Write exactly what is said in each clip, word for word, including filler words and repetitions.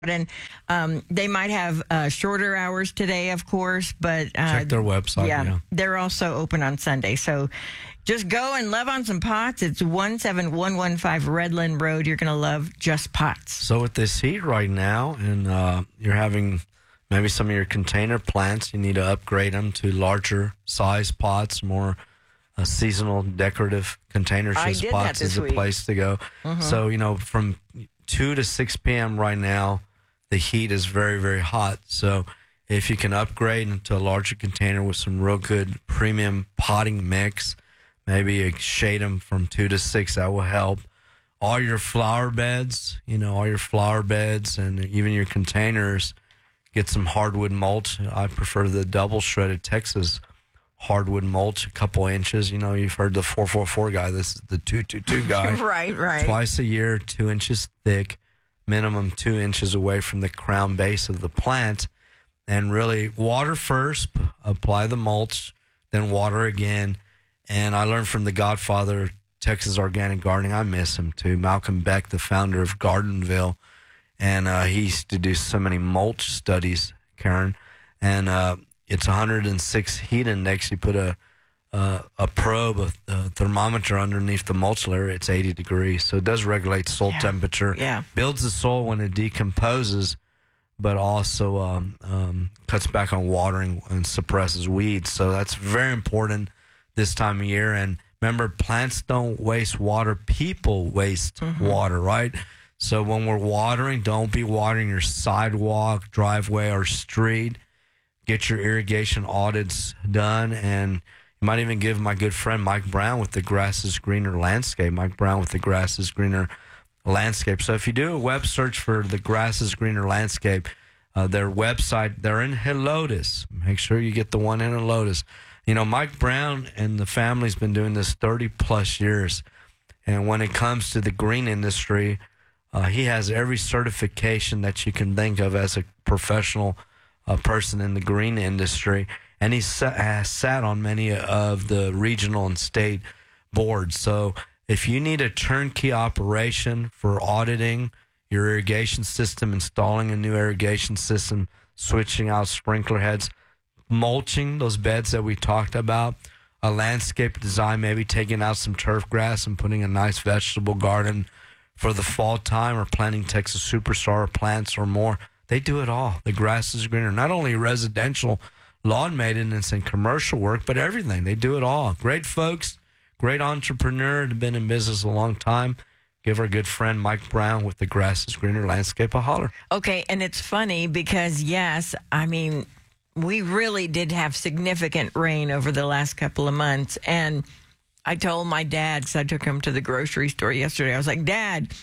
And um, they might have uh, shorter hours today, of course, but uh, check their website. Yeah, yeah, they're also open on Sunday. So just go and love on some pots. It's one seven one one five Redland Road. You're going to love Just Pots. So with this heat right now, and uh, you're having maybe some of your container plants, you need to upgrade them to larger size pots, more uh, seasonal decorative containers. I Just did pots that this is the week. place to go. Mhm. So, you know, from two to six p.m. right now, the heat is very, very hot. So if you can upgrade into a larger container with some real good premium potting mix, maybe shade them from two to six, that will help. All your flower beds, you know, all your flower beds and even your containers, get some hardwood mulch. I prefer the double shredded Texas hardwood mulch, a couple inches. You know, you've heard the four four four guy. This is the two two two guy. Right, right. Twice a year, two inches thick, minimum two inches away from the crown base of the plant. And really water first, p- apply the mulch, then water again. And I learned from the godfather, Texas Organic Gardening. I miss him too. Malcolm Beck, the founder of Gardenville. And uh, he used to do so many mulch studies, Karen. And uh, it's one hundred six heat index. You put a uh, a probe, a, a thermometer underneath the mulch layer. It's eighty degrees. So it does regulate soil Yeah. temperature. Yeah. Builds the soil when it decomposes, but also um, um, cuts back on watering and suppresses weeds. So that's very important this time of year. And remember, plants don't waste water. People waste Mm-hmm. water, right? So when we're watering, don't be watering your sidewalk, driveway, or street. Get your irrigation audits done. And you might even give my good friend Mike Brown with the Grass is Greener Landscape. Mike Brown with the Grass is Greener Landscape. So if you do a web search for the Grass is Greener Landscape, uh, their website, they're in Helotes. Make sure you get the one in Helotes. You know, Mike Brown and the family's been doing this thirty plus years. And when it comes to the green industry, uh, he has every certification that you can think of as a professional uh, person in the green industry. And he sa- has sat on many of the regional and state boards. So if you need a turnkey operation for auditing your irrigation system, installing a new irrigation system, switching out sprinkler heads, mulching those beds that we talked about, a landscape design, maybe taking out some turf grass and putting a nice vegetable garden for the fall time, or planting Texas Superstar plants or more, they do it all. The Grass is Greener, not only residential lawn maintenance and commercial work, but everything. They do it all. Great folks, great entrepreneur, been in business a long time. Give our good friend Mike Brown with the Grass is Greener Landscape a holler. Okay, and it's funny because, yes, I mean, we really did have significant rain over the last couple of months. And I told my dad, because I took him to the grocery store yesterday, I was like, Dad,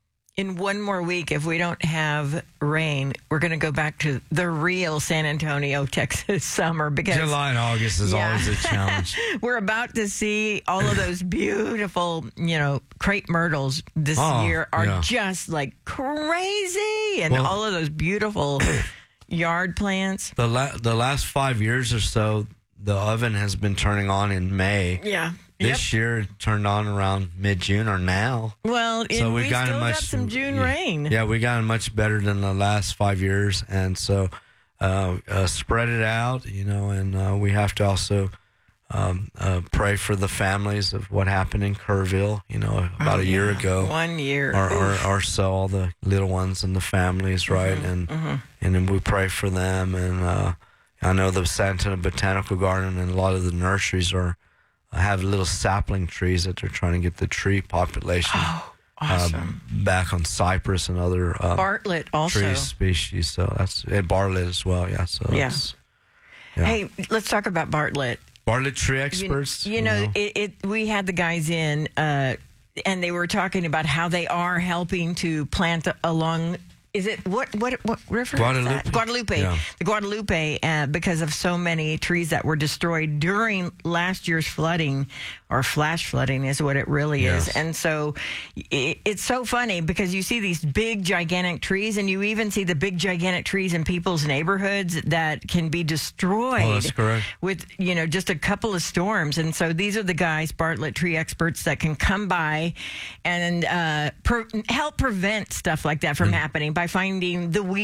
in one more week, if we don't have rain, we're going to go back to the real San Antonio, Texas summer. Because July and August is Yeah. always a challenge. we're about to see all of those beautiful, you know, crepe myrtles this Oh, year are yeah. just like crazy. And Well- all of those beautiful yard plants. The la- the last five years or so, the oven has been turning on in May. Yeah. This year it turned on around mid-June or now. Well, So and we we got still much got some June yeah, rain. Yeah, we got much better than the last five years, and so uh, uh, spread it out, you know. And uh, we have to also um, uh, pray for the families of what happened in Kerrville, you know, about Oh, a year yeah. ago. One year. Or, or, Oof. or so, all the little ones and the families, right? and and then we pray for them. And uh, I know the San Antonio Botanical Garden and a lot of the nurseries are have little sapling trees that they're trying to get the tree population Oh, awesome. uh, back on cypress and other uh, Bartlett also. tree species. So that's and Bartlett as well. Yeah. So Yeah. it's- yeah. Hey, let's talk about Bartlett. Bartlett tree You, experts. you know, It, it. We had the guys in, uh, and they were talking about how they are helping to plant along. Is it what what what river? Guadalupe. Is that? Guadalupe. Yeah. The Guadalupe, uh, because of so many trees that were destroyed during last year's flooding, or flash flooding is what it really Yes. is. And so it, it's so funny because you see these big, gigantic trees, and you even see the big, gigantic trees in people's neighborhoods that can be destroyed Oh, that's correct. with, you know, just a couple of storms. And so these are the guys, Bartlett tree experts, that can come by and uh, per- help prevent stuff like that from happening by finding the weed.